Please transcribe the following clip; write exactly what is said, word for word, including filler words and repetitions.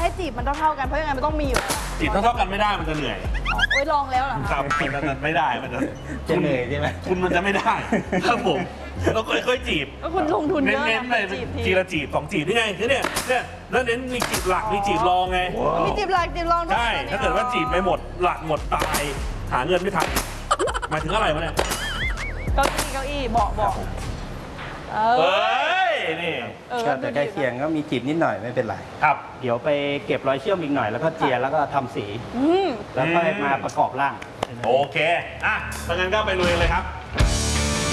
ให้จีบมันเท่าๆกันเพราะยังไงมันต้องมีอยู่จีบเท่าๆกันไม่ได้มันจะเหนื่อยโอ้ยลองแล้วเหรอครับมันไม่ได้มันจะจะเหนื่อยใช่ไหมคุณมันจะไม่ได้ครับผมเราค่อยๆจีบก็คุณลงทุนเยอะเน้นๆเลยจีบจีละจีบสองจีบนี่ไงคือเนี่ยเนี่ยแล้วเน้นมีจีบหลักมีจีบรองไงมีจีบหลักจีบรองใช่ถ้าเกิดว่าจีบไปหมดหลักหมดตายหาเงินไม่ทันหมายถึงอะไรวะเนี่ยเก้าอี้เก้าอี้เบาะเบาะเอเฮ้อยนี่เออก็แต่ใกล้เคียงก็มีจีบนิดหน่อยไม่เป็นไรครับเดี๋ยวไปเก็บรอยเชื่อมอีกหน่อยแล้วก็เจียแล้วก็ทำสีอืมแล้วค่อยมาประกอบร่างโอเคอ่ะถ้างั้นก็ไปลุยเลยครับ